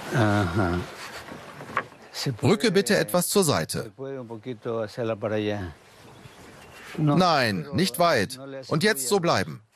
Rücke bitte etwas zur Seite. Nein, nicht weit. Und jetzt so bleiben.